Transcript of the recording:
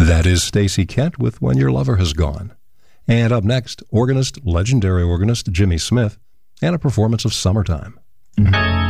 That is Stacy Kent with When Your Lover Has Gone. And up next, legendary organist Jimmy Smith, and a performance of Summertime. Mm-hmm.